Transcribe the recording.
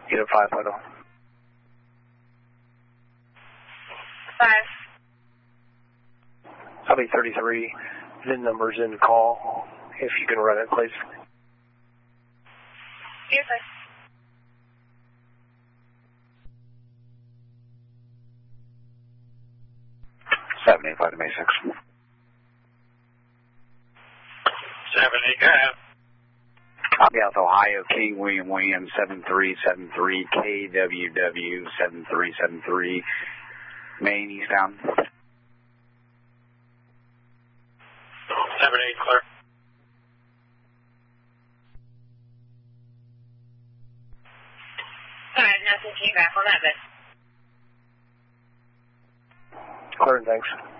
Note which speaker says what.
Speaker 1: Get a 5 photo.
Speaker 2: 5.
Speaker 1: Copy 33. VIN number's in call. If you can run it, please.
Speaker 2: Yes, sir.
Speaker 3: $785 to May 6.
Speaker 4: 70,
Speaker 3: Copy out to Ohio, King William 7373, KWW 7373, Maine, eastbound.
Speaker 4: 78, clear.
Speaker 2: Alright, nothing came back on that, but.
Speaker 1: Clear, thanks.